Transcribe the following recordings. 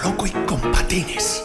Loco y con Patines.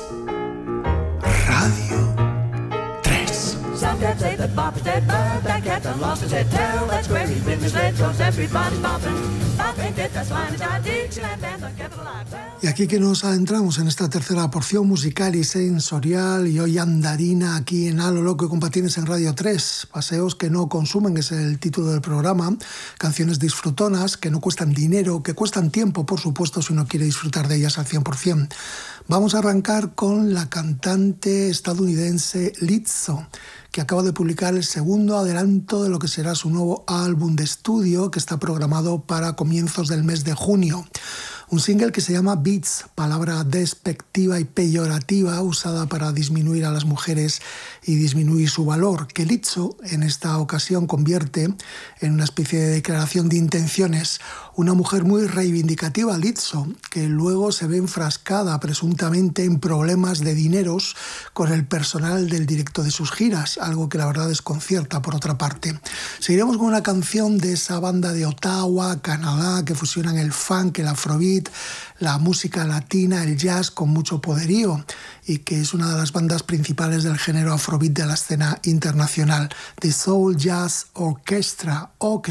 Radio 3. Some cats say that Bop's dead, but that cat done lost his head. Tell that square he's been misled, 'cause everybody's bopping. Bop ain't dead, that's fine, it's our Dixieland band that kept it alive. Y aquí que nos adentramos en esta tercera porción musical y sensorial, y hoy andarina aquí en A lo Loco y con Patines en Radio 3. Paseos que no consumen, es el título del programa. Canciones disfrutonas, que no cuestan dinero, que cuestan tiempo, por supuesto, si uno quiere disfrutar de ellas al 100%. Vamos a arrancar con la cantante estadounidense Lizzo, que acaba de publicar el segundo adelanto de lo que será su nuevo álbum de estudio, que está programado para comienzos del mes de junio. Un single que se llama Bitch, palabra despectiva y peyorativa usada para disminuir a las mujeres y disminuir su valor, que Lizzo en esta ocasión convierte en una especie de declaración de intenciones. Una mujer muy reivindicativa, Lizzo, que luego se ve enfrascada presuntamente en problemas de dineros con el personal del directo de sus giras, algo que la verdad desconcierta por otra parte. Seguiremos con una canción de esa banda de Ottawa, Canadá, que fusionan el funk, el afrobeat, la música latina, el jazz con mucho poderío, y que es una de las bandas principales del género afrobeat de la escena internacional, The Soul Jazz Orchestra.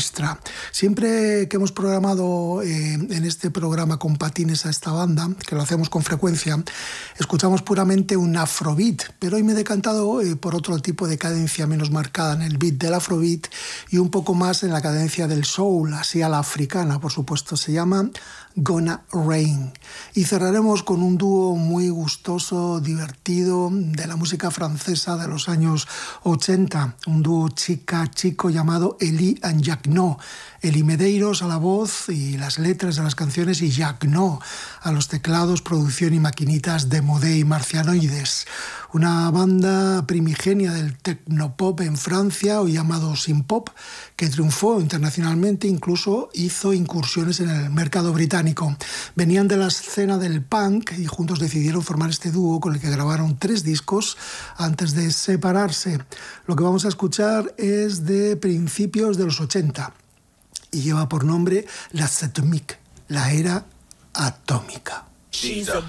Siempre que hemos programado en este programa con Patines a esta banda, que lo hacemos con frecuencia, escuchamos puramente un afrobeat, pero hoy me he decantado por otro tipo de cadencia menos marcada en el beat del afrobeat y un poco más en la cadencia del soul, así a la africana, por supuesto. Se llama Gonna Rain. Y cerraremos con un dúo muy gustoso, divertido, de la música francesa de los años 80, un dúo chica-chico llamado Elie and Jacques No. Elie Medeiros a la voz y las letras de las canciones, y Jacques No a los teclados, producción y maquinitas de Modé y Marcianoides. Una banda primigenia del tecnopop en Francia, o llamado synth-pop, que triunfó internacionalmente, incluso hizo incursiones en el mercado británico. Venían de la escena del punk y juntos decidieron formar este dúo con el que grabaron 3 discos antes de separarse. Lo que vamos a escuchar es de principios de los 80 y lleva por nombre La Atomique, la era atómica.